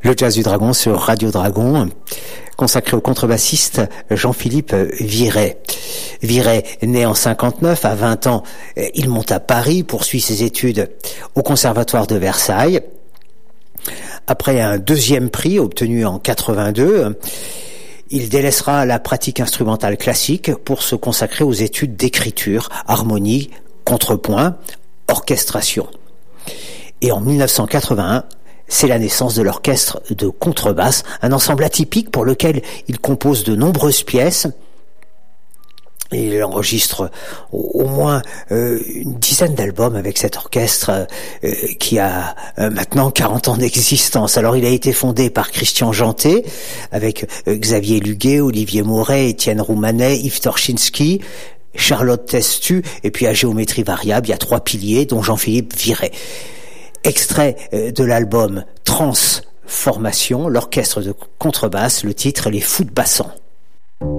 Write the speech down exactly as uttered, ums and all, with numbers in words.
Le Jazz du Dragon sur Radio Dragon, consacré au contrebassiste Jean-Philippe Viret. Viret, né en cinquante-neuf, à vingt ans, il monte à Paris, poursuit ses études au Conservatoire de Versailles. Après un deuxième prix obtenu en quatre-vingt-deux, il délaissera la pratique instrumentale classique pour se consacrer aux études d'écriture, harmonie, contrepoint, orchestration. Et en mille neuf cent quatre-vingt-un, c'est la naissance de l'orchestre de contrebasse, un ensemble atypique pour lequel il compose de nombreuses pièces. Il enregistre au, au moins euh, une dizaine d'albums avec cet orchestre euh, qui a euh, maintenant quarante ans d'existence. Alors il a été fondé par Christian Jeantet avec euh, Xavier Luguet, Olivier Mauret, Étienne Roumanet, Yves Torchinski, Charlotte Testu, et puis à géométrie variable, il y a trois piliers dont Jean-Philippe Viret. Extrait de l'album Transformation, l'orchestre de contrebasse, le titre Les Fous de Bassan.